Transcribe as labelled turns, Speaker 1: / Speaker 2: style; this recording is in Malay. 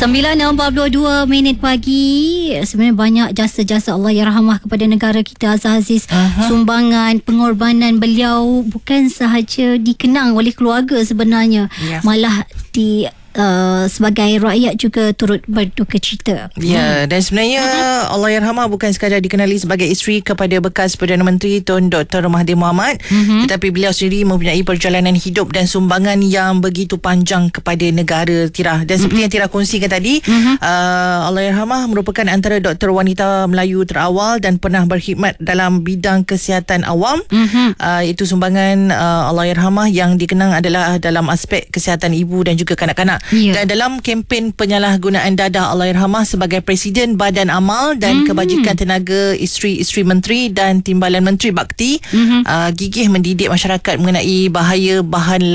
Speaker 1: 9:42 pagi. Sebenarnya banyak jasa-jasa Allahyarhamah kepada negara kita, Azhar Aziz. Sumbangan, pengorbanan beliau bukan sahaja dikenang oleh keluarga sebenarnya, malah sebagai rakyat juga turut berduka cita.
Speaker 2: Ya, dan sebenarnya Allahyarhamah bukan sekadar dikenali sebagai isteri kepada bekas Perdana Menteri Tun Dr. Mahathir Mohamad, tetapi beliau sendiri mempunyai perjalanan hidup dan sumbangan yang begitu panjang kepada negara, Tira. Dan seperti yang Tira kongsikan tadi, Allahyarhamah merupakan antara doktor wanita Melayu terawal dan pernah berkhidmat dalam bidang kesihatan awam. Itu sumbangan Allahyarhamah yang dikenang adalah dalam aspek kesihatan ibu dan juga kanak-kanak. Dan dalam kempen penyalahgunaan dadah Allahyarhamah sebagai Presiden Badan Amal dan Kebajikan Tenaga Isteri Menteri dan Timbalan Menteri Bakti, gigih mendidik masyarakat mengenai bahaya bahan